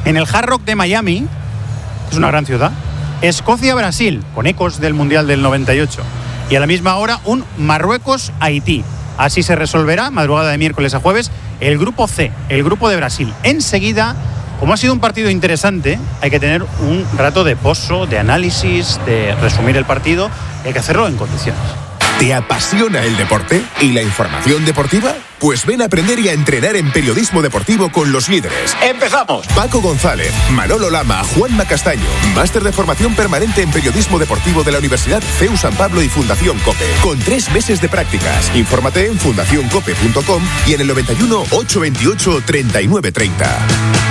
En el Hard Rock de Miami, que es una gran ciudad, Escocia-Brasil, con ecos del Mundial del 98. Y a la misma hora, un Marruecos-Haití. Así se resolverá, madrugada de miércoles a jueves, el grupo C, el grupo de Brasil. Enseguida, como ha sido un partido interesante, hay que tener un rato de pozo, de análisis, de resumir el partido, y hay que hacerlo en condiciones. ¿Te apasiona el deporte y la información deportiva? Pues ven a aprender y a entrenar en periodismo deportivo con los líderes. ¡Empezamos! Paco González, Manolo Lama, Juanma Castaño. Máster de formación permanente en periodismo deportivo de la Universidad CEU San Pablo y Fundación COPE. Con 3 meses de prácticas. Infórmate en fundacioncope.com y en el 91 828 3930.